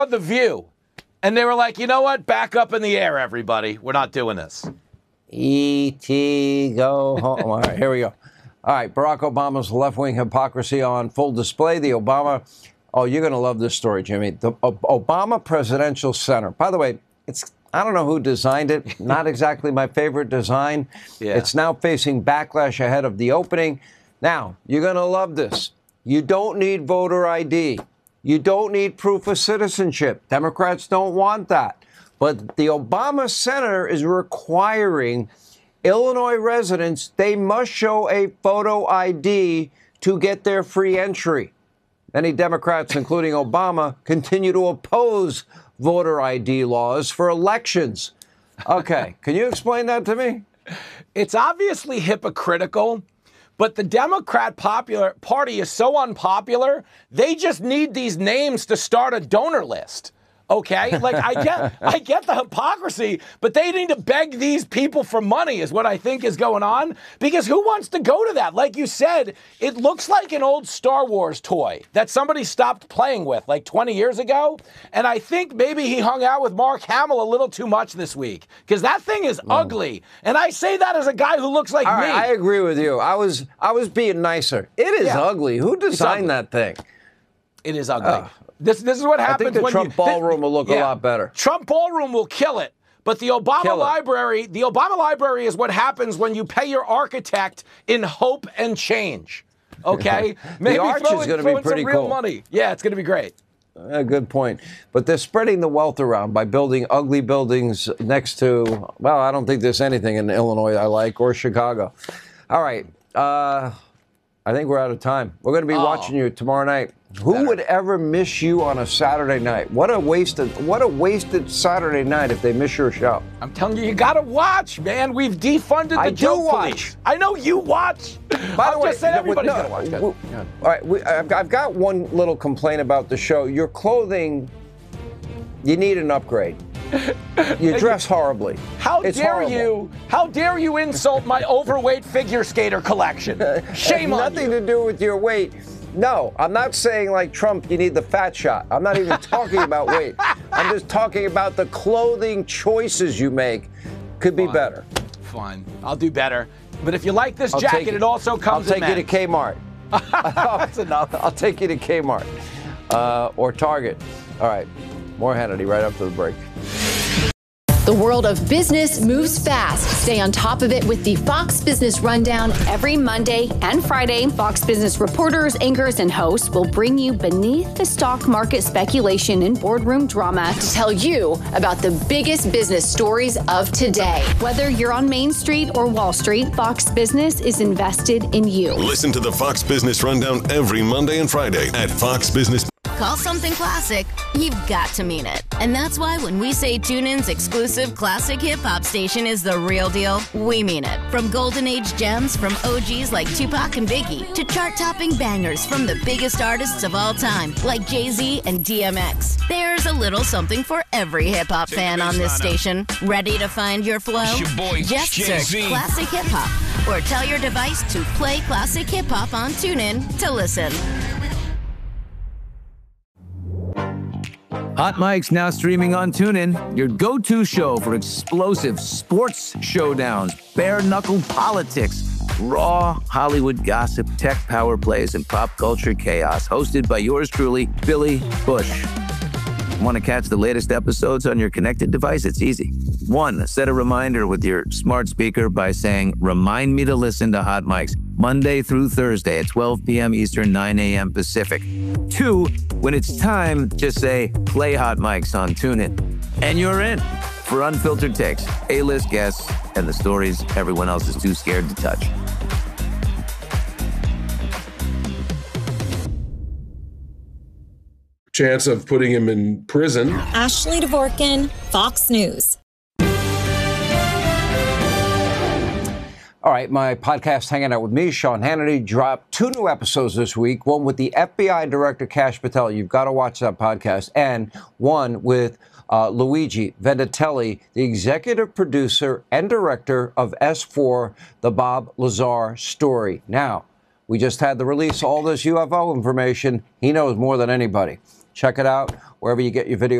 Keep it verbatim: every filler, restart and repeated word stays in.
The View. And they were like, you know what? Back up in the air, everybody. We're not doing this. E T go home. All right, here we go. All right, Barack Obama's left-wing hypocrisy on full display. The Obama, oh, you're going to love this story, Jimmy. The o- Obama Presidential Center. By the way, it's I don't know who designed it. Not exactly my favorite design. Yeah. It's now facing backlash ahead of the opening. Now, you're going to love this. You don't need voter I D. You don't need proof of citizenship. Democrats don't want that. But the Obama Center is requiring Illinois residents, they must show a photo I D to get their free entry. Many Democrats, including Obama, continue to oppose voter I D laws for elections. Okay, can you explain that to me? It's obviously hypocritical, but the Democrat popular Party is so unpopular, they just need these names to start a donor list. Okay, like I get, I get the hypocrisy, but they need to beg these people for money is what I think is going on. Because who wants to go to that? Like you said, it looks like an old Star Wars toy that somebody stopped playing with like twenty years ago. And I think maybe he hung out with Mark Hamill a little too much this week because that thing is no. ugly. And I say that as a guy who looks like All me. Right, I agree with you. I was, I was being nicer. It is yeah. ugly. Who designed ugly. that thing? It is ugly. Uh. This this is what happens. I think the when Trump you, ballroom th- will look yeah, a lot better. Trump ballroom will kill it. But the Obama Library, the Obama Library is what happens when you pay your architect in hope and change. Okay? Maybe the arch throw is going in, to throw be pretty in some real cool. money. Yeah, it's going to be great. A good point. But they're spreading the wealth around by building ugly buildings next to, well, I don't think there's anything in Illinois I like, or Chicago. All right. Uh, I think we're out of time. We're going to be oh. watching you tomorrow night. Who Better. would ever miss you on a Saturday night? What a wasted, what a wasted Saturday night if they miss your show. I'm telling you, you got to watch, man. We've defunded the I joke do watch. police. I know you watch. By I'm the way, just saying no, everybody's no, going to watch that. We, yeah. All right, we, I've, I've got one little complaint about the show. Your clothing, you need an upgrade. You dress horribly. How it's dare horrible. you? How dare you insult my overweight figure skater collection? Shame on you. Nothing to do with your weight. No, I'm not saying like Trump, you need the fat shot. I'm not even talking about weight. I'm just talking about the clothing choices you make could be Fine. better. Fine. I'll do better. But if you like this I'll jacket, it. it also comes I'll in take you to Kmart. That's enough. I'll take you to Kmart uh, or Target. All right. More Hannity right after the break. The world of business moves fast. Stay on top of it with the Fox Business Rundown every Monday and Friday. Fox Business reporters, anchors, and hosts will bring you beneath the stock market speculation and boardroom drama to tell you about the biggest business stories of today. Whether you're on Main Street or Wall Street, Fox Business is invested in you. Listen to the Fox Business Rundown every Monday and Friday at Fox Business. Call something classic, you've got to mean it. And that's why when we say TuneIn's exclusive classic hip-hop station is the real deal, we mean it. From golden age gems from O Gs like Tupac and Biggie to chart-topping bangers from the biggest artists of all time like Jay-Z and D M X. There's a little something for every hip-hop fan on this station. Ready to find your flow? It's your boy, Just Jay-Z. search Classic Hip-Hop or tell your device to play Classic Hip-Hop on TuneIn to listen. Hot Mic's now streaming on TuneIn, your go-to show for explosive sports showdowns, bare-knuckle politics, raw Hollywood gossip, tech power plays, and pop culture chaos. Hosted by yours truly, Billy Bush. Want to catch the latest episodes on your connected device? It's easy. One, set a reminder with your smart speaker by saying, "Remind me to listen to Hot Mics Monday through Thursday at twelve p.m. Eastern, nine a.m. Pacific." Two, when it's time, just say, "Play Hot Mics on TuneIn." And you're in for unfiltered takes, A-list guests, and the stories everyone else is too scared to touch. Chance of putting him in prison. Ashley Dvorkin, Fox News. All right, my podcast, Hanging Out with Me, Sean Hannity, dropped two new episodes this week. One with the F B I Director, Kash Patel. You've got to watch that podcast. And one with uh, Luigi Venditelli, the executive producer and director of S four, the Bob Lazar story. Now, we just had the release of all this U F O information. He knows more than anybody. Check it out wherever you get your video.